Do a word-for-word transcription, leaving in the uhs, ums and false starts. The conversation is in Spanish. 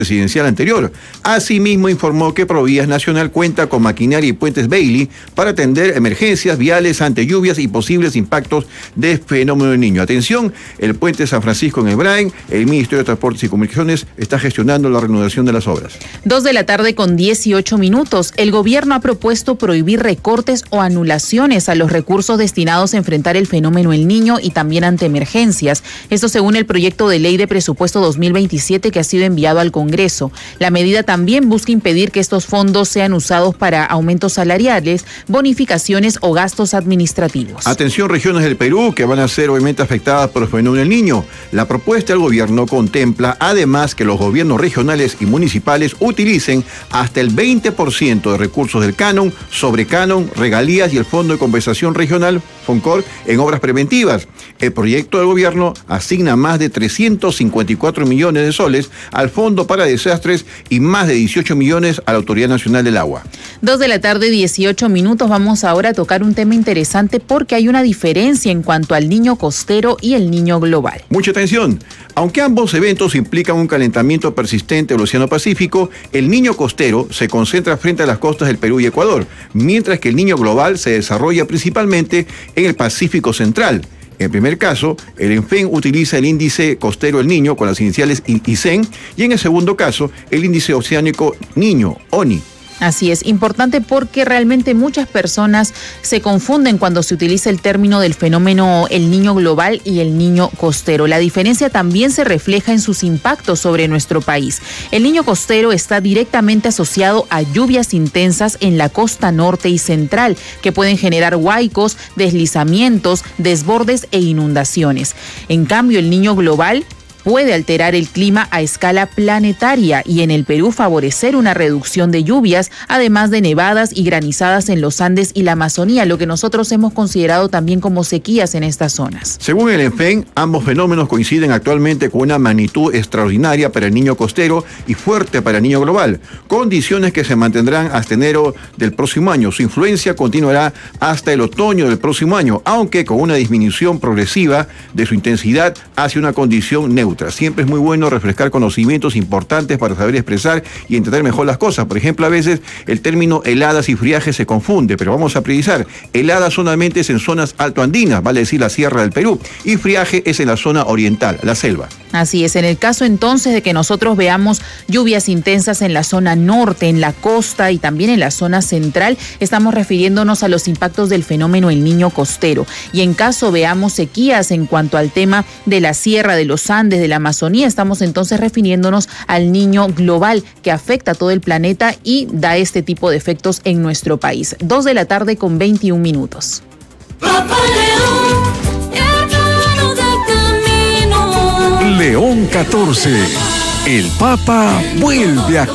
presidencial anterior. Asimismo, informó que Provías Nacional cuenta con maquinaria y puentes Bailey para atender emergencias viales ante lluvias y posibles impactos de fenómeno del Niño. Atención, el puente San Francisco en el Brain, el Ministerio de Transportes y Comunicaciones está gestionando la reanudación de las obras. Dos de la tarde con dieciocho minutos. El gobierno ha propuesto prohibir recortes o anulaciones a los recursos destinados a enfrentar el fenómeno El Niño y también ante emergencias. Esto según el proyecto de ley de presupuesto dos mil veintisiete que ha sido enviado al Congreso. La medida también busca impedir que estos fondos sean usados para aumentos salariales, bonificaciones o gastos administrativos. Atención, regiones del Perú que van a ser obviamente afectadas por el fenómeno del Niño. La propuesta del gobierno contempla además que los gobiernos regionales y municipales utilicen hasta el veinte por ciento de recursos del canon, sobrecanon, regalías y el Fondo de Compensación Regional, FONCOR, en obras preventivas. El proyecto del gobierno asigna más de trescientos cincuenta y cuatro millones de soles al Fondo para Desastres y más de dieciocho millones a la Autoridad Nacional del Agua. Dos de la tarde, dieciocho minutos. Vamos ahora a tocar un tema interesante porque hay una diferencia en cuanto al niño costero y el niño global. Mucha atención. Aunque ambos eventos implican un calentamiento persistente del Océano Pacífico, el niño costero se concentra frente a las costas del Perú y Ecuador, mientras que el niño global se desarrolla principalmente en el Pacífico Central. En el primer caso, el ENFEN utiliza el índice costero del Niño con las iniciales I C E N y en el segundo caso, el índice oceánico Niño, O N I. Así es, importante porque realmente muchas personas se confunden cuando se utiliza el término del fenómeno el niño global y el niño costero. La diferencia también se refleja en sus impactos sobre nuestro país. El niño costero está directamente asociado a lluvias intensas en la costa norte y central que pueden generar huaicos, deslizamientos, desbordes e inundaciones. En cambio, el niño global puede alterar el clima a escala planetaria y en el Perú favorecer una reducción de lluvias, además de nevadas y granizadas en los Andes y la Amazonía, lo que nosotros hemos considerado también como sequías en estas zonas. Según el ENFEN, ambos fenómenos coinciden actualmente con una magnitud extraordinaria para el niño costero y fuerte para el niño global, condiciones que se mantendrán hasta enero del próximo año. Su influencia continuará hasta el otoño del próximo año, aunque con una disminución progresiva de su intensidad hacia una condición neutra. Siempre es muy bueno refrescar conocimientos importantes para saber expresar y entender mejor las cosas. Por ejemplo, a veces el término heladas y friaje se confunde, pero vamos a precisar. Heladas solamente es en zonas altoandinas, vale decir la sierra del Perú, y friaje es en la zona oriental, la selva. Así es, en el caso entonces de que nosotros veamos lluvias intensas en la zona norte, en la costa y también en la zona central, estamos refiriéndonos a los impactos del fenómeno El Niño costero. Y en caso veamos sequías en cuanto al tema de la sierra, de los Andes, de la Amazonía, estamos entonces refiriéndonos al niño global que afecta a todo el planeta y da este tipo de efectos en nuestro país. Dos de la tarde con veintiún minutos. Papá León, hermano del camino. León catorce. El Papa vuelve a